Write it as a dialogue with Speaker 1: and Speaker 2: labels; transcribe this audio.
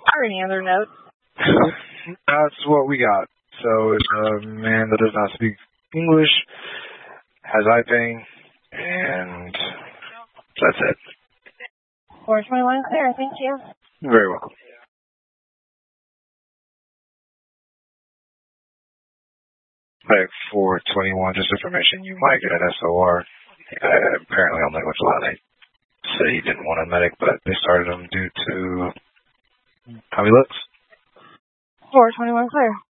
Speaker 1: Or any other notes?
Speaker 2: That's what we got. So it's a man that does not speak English, has eye pain, and that's it.
Speaker 1: 421 clear, thank you.
Speaker 2: You're very welcome. Like 421, just information, you might get an SOR. Apparently on Language Law, they said he didn't want a medic, but they started him due to how he looks.
Speaker 1: 421 clear.